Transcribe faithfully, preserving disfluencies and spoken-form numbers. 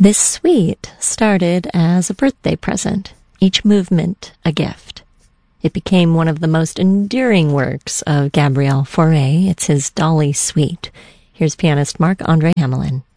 This suite started as a birthday present, each movement a gift. It became one of the most enduring works of Gabriel Fauré. It's his Dolly Suite. Here's pianist Marc-André Hamelin.